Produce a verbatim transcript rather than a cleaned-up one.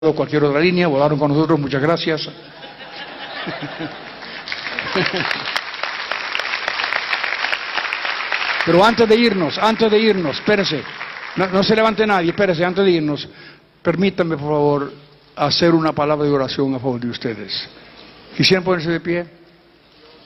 cualquier otra línea, volaron con nosotros, muchas gracias. Pero antes de irnos, antes de irnos, espérese, no, no se levante nadie, espérese, antes de irnos, permítanme por favor hacer una palabra de oración a favor de ustedes. ¿Quisieran ponerse de pie?